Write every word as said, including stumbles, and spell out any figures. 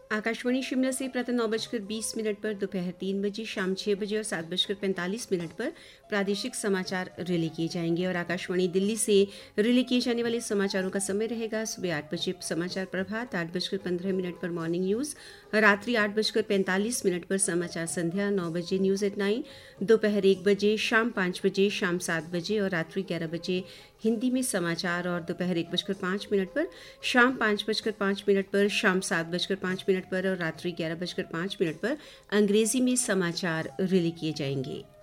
आकाशवाणी शिमला से प्रातः नौ बजकर बीस मिनट पर, दोपहर तीन बजे, शाम छः बजे और सात बजकर पैंतालीस मिनट पर प्रादेशिक समाचार रिले किए जाएंगे। और आकाशवाणी दिल्ली से रिले किए जाने वाले समाचारों का समय रहेगा सुबह आठ बजे समाचार प्रभात, आठ बजकर पंद्रह मिनट पर मॉर्निंग न्यूज़, रात्रि आठ बजकर पैंतालीस मिनट पर समाचार संध्या, नौ बजे न्यूज़ एट नाइन, दोपहर एक बजे, शाम पाँच बजे, शाम सात बजे और रात्रि ग्यारह बजे हिंदी में समाचार। और दोपहर एक बजकर पाँच मिनट पर, शाम पाँच बजकर पाँच मिनट पर, शाम सात बजकर पाँच मिनट पर और रात्रि ग्यारह बजकर पाँच मिनट पर अंग्रेजी में समाचार रिले किए जाएंगे।